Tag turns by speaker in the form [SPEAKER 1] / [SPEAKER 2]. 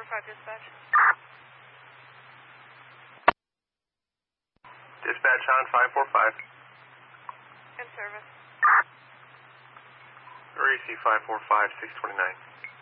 [SPEAKER 1] 545 dispatch.
[SPEAKER 2] Dispatch on 545.
[SPEAKER 1] In service.
[SPEAKER 2] REC 545, 629.